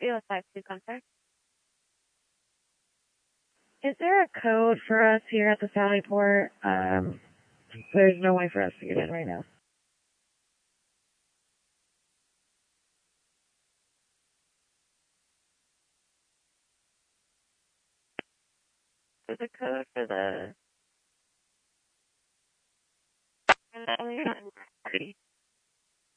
305 contact. Is there a code for us here at the Sally Port? There's no way for us to get in right now. There's a code for the